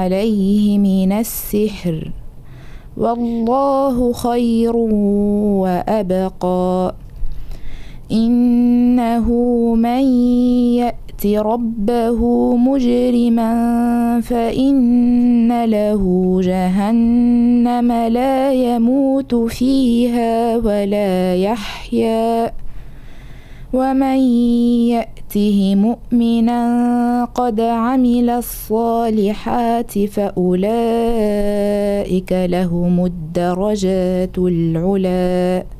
عليه من السحر والله خير وأبقى. إنه من يأت ربه مجرما فإن له جهنم لا يموت فيها ولا يحيا، ومن يأته مؤمنا قد عمل الصالحات فأولئك لهم الدرجات العلى